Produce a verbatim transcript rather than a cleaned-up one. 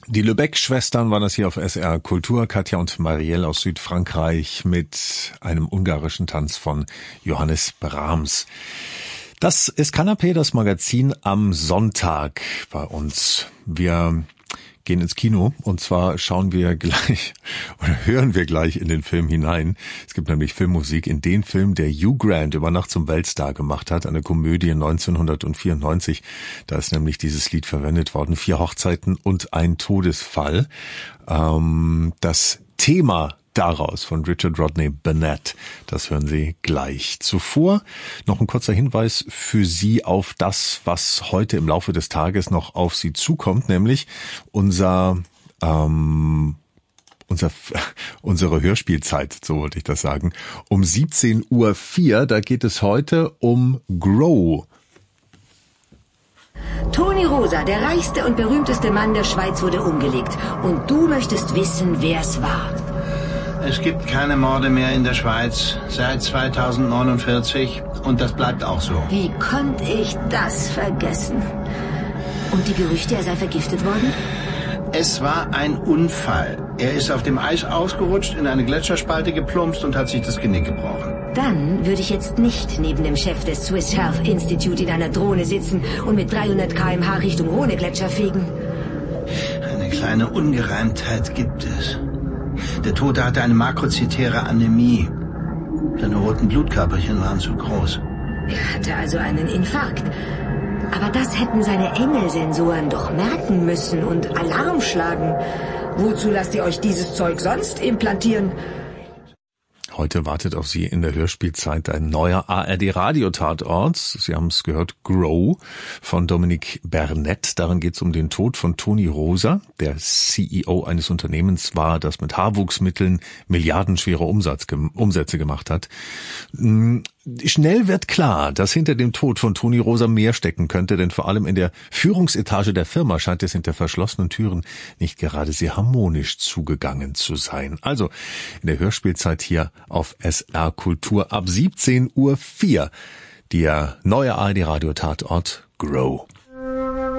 Die Lübeck-Schwestern waren das hier auf S R Kultur, Katja und Marielle aus Südfrankreich mit einem ungarischen Tanz von Johannes Brahms. Das ist Kanapé, das Magazin am Sonntag bei uns. Wir gehen ins Kino und zwar schauen wir gleich oder hören wir gleich in den Film hinein. Es gibt nämlich Filmmusik in den Film, der Hugh Grant über Nacht zum Weltstar gemacht hat, eine Komödie neunzehnhundertvierundneunzig. Da ist nämlich dieses Lied verwendet worden, Vier Hochzeiten und ein Todesfall. Ähm, das Thema daraus von Richard Rodney Burnett. Das hören Sie gleich. Zuvor noch ein kurzer Hinweis für Sie auf das, was heute im Laufe des Tages noch auf Sie zukommt, nämlich unser ähm, unser unsere Hörspielzeit, so wollte ich das sagen. Um siebzehn Uhr vier, da geht es heute um Grow. Toni Rosa, der reichste und berühmteste Mann der Schweiz, wurde umgelegt. Und du möchtest wissen, wer es war. Es gibt keine Morde mehr in der Schweiz seit zweitausendneunundvierzig und das bleibt auch so. Wie konnte ich das vergessen? Und die Gerüchte, er sei vergiftet worden? Es war ein Unfall. Er ist auf dem Eis ausgerutscht, in eine Gletscherspalte geplumpst und hat sich das Genick gebrochen. Dann würde ich jetzt nicht neben dem Chef des Swiss Health Institute in einer Drohne sitzen und mit dreihundert Kilometer pro Stunde Richtung Rhone-Gletscher fegen. Eine kleine Ungereimtheit gibt es. Der Tote hatte eine makrozytäre Anämie. Seine roten Blutkörperchen waren zu groß. Er hatte also einen Infarkt. Aber das hätten seine Engelsensoren doch merken müssen und Alarm schlagen. Wozu lasst ihr euch dieses Zeug sonst implantieren? Heute wartet auf Sie in der Hörspielzeit ein neuer A R D-Radio-Tatort. Sie haben es gehört, Grow von Dominique Burnett. Darin geht es um den Tod von Toni Rosa, der C E O eines Unternehmens war, das mit Haarwuchsmitteln milliardenschwere Umsatz, Umsätze gemacht hat. Schnell wird klar, dass hinter dem Tod von Toni Rosa mehr stecken könnte, denn vor allem in der Führungsetage der Firma scheint es hinter verschlossenen Türen nicht gerade sehr harmonisch zugegangen zu sein. Also in der Hörspielzeit hier auf S R Kultur ab siebzehn Uhr vier der neue A R D-Radio-Tatort Grow.